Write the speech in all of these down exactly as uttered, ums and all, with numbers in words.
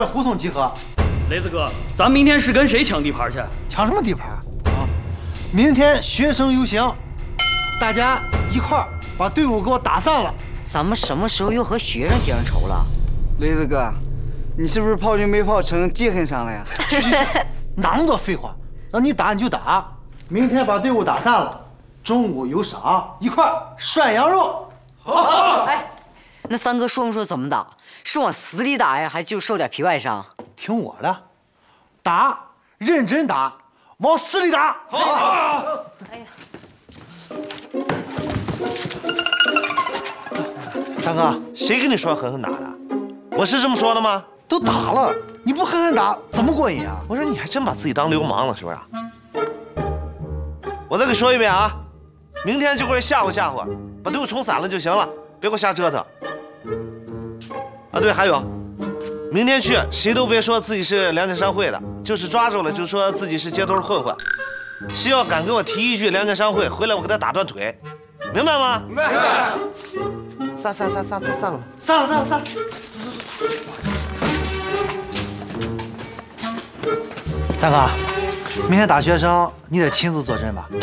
胡同集合。 雷子哥，咱明天是跟谁抢地盘去？ 抢什么地盘啊？明天学生游行，大家一块儿把队伍给我打散了。 咱们什么时候又和学生结上仇了？ 雷子哥，你是不是炮军没炮成记恨上了呀？ 去去去，哪那么多废话？让你打你就打，明天把队伍打散了，中午有赏，一块儿涮羊肉。 好。哎，那三哥说没说怎么打？是往死里打呀，还就受点皮外伤？ 听我的，打，认真打，往死里打。好。哎呀，三哥， 谁跟你说狠狠打的？我是这么说的吗？ 都打了，你不狠狠打怎么过瘾啊？ 我说你还真把自己当流氓了，是不是？我再给说一遍啊，明天就过来吓唬吓唬，把队伍冲散了就行了，别给我瞎折腾。啊，对，还有，明天去谁都别说自己是良家商会的，就是抓住了就说自己是街头混混。谁要敢给我提一句良家商会，回来我给他打断腿，明白吗？明白。散散散散散散了吧， 散了散了散了。三哥，明天打学生你得亲自坐镇吧？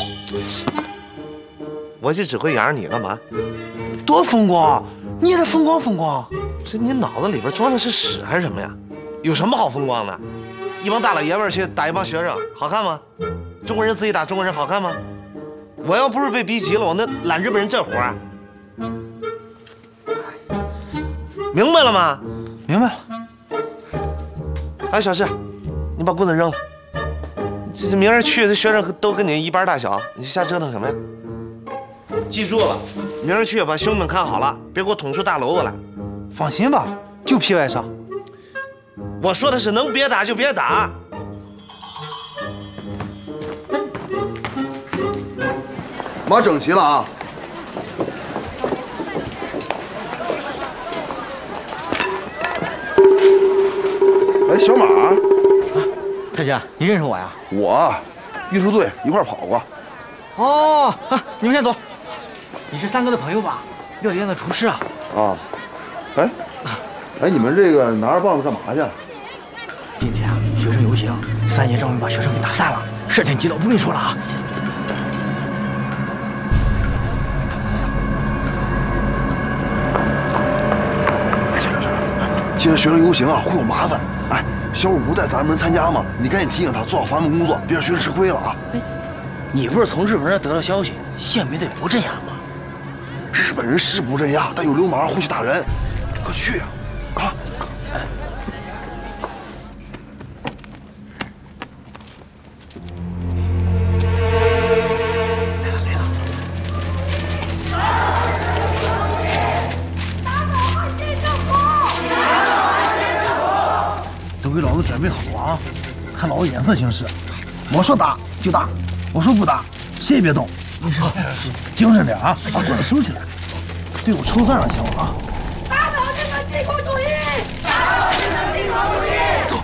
我就只会养着你干嘛？ 多风光，你也得风光风光。 这你脑子里边装的是屎还是什么呀？有什么好风光的？一帮大老爷们儿去打一帮学生，好看吗？中国人自己打中国人好看吗？我要不是被逼急了，我那揽日本人这活啊，明白了吗？ 明白了。 哎，小志，你把棍子扔了。这明儿去，这学生都跟你一般大小，你瞎折腾什么呀？记住了，明儿去把兄弟们看好了，别给我捅出大娄子来。 放心吧，就皮外伤。 我说的是能别打就别打。 马整齐了啊！哎，小马，啊， 太君，你认识我呀？ 我，艺术队一块跑过。 哦，啊，你们先走。你是三哥的朋友吧？料理店的厨师啊。 啊，哎，哎，你们这个拿着棒子干嘛去？ 今天啊，学生游行，三爷终于把学生给打散了，事情急了，我不跟你说了啊。 今天学生游行啊，会有麻烦。哎，小五不带咱们参加吗？你赶紧提醒他做好防范工作，别让学生吃亏了啊！ 哎，你不是从日本人得到消息，宪兵队不镇压吗？ 日本人是不镇压，但有流氓会去打人，快去呀！啊！哎。 来了来了！ 都给老子准备好了啊！看老子眼色行事，我说打就打，我说不打，谁也别动。精神点啊！把棍子收起来，队伍抽散了行吗？啊！ 打倒日本帝国主义！打倒日本帝国主义！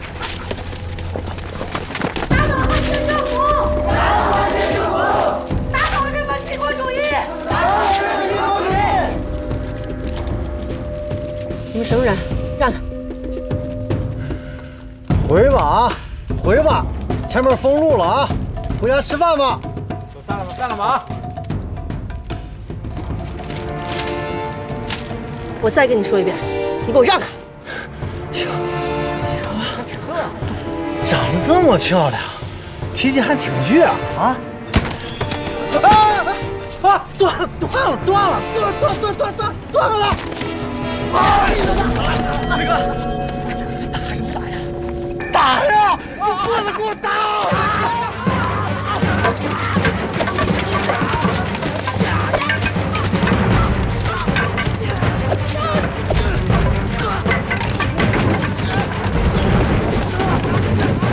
打倒汉奸政府！打倒汉奸政府！打倒日本帝国主义！打倒日本帝国主义！你们什么人？让开！ 回吧啊，回吧，前面封路了啊，回家吃饭吧。 散了吧，散了吧啊！ 我再跟你说一遍，你给我让开！ 哟，长得这么漂亮，脾气还挺倔啊！啊！啊啊！断了，断了，断了，断断断断断断了！啊！ 大哥， 打什么打呀？打呀！你棍子给我打！